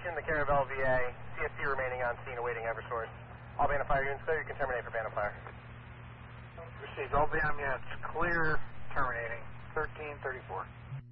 station, the care of LVA. CFC remaining on scene awaiting Eversource. All Band of Fire units clear. You can terminate for Band of Fire. Received all BAM units clear, terminating. 1334.